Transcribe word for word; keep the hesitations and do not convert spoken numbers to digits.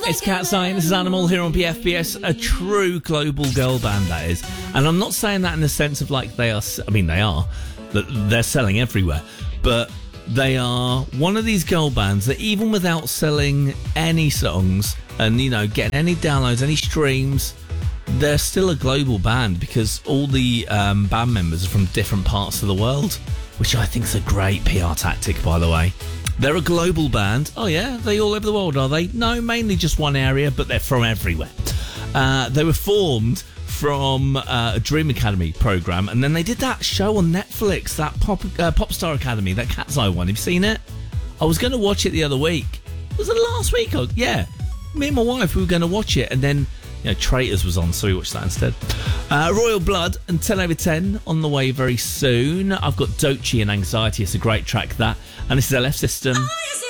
It's Cat's Eye, this is Animal here on P F B S, a true global girl band that is. And I'm not saying that in the sense of like they are, I mean they are, that they're selling everywhere, but they are one of these girl bands that even without selling any songs and, you know, getting any downloads, any streams, they're still a global band because all the um, band members are from different parts of the world, which I think is a great P R tactic, by the way. They're a global band. Oh yeah, they all over the world, are they? No, mainly just one area, but they're from everywhere. Uh, they were formed from uh, a Dream Academy program, and then they did that show on Netflix, that Pop uh, Popstar Academy, that Cat's Eye one. Have you seen it? I was going to watch it the other week. Was it last week? Oh, yeah. Me and my wife, we were going to watch it, and then, you know, Traitors was on, so we watched that instead. Uh, Royal Blood and ten over ten on the way very soon. I've got Doechii and Anxiety. It's a great track, that. And this is L F System. Oh, yes,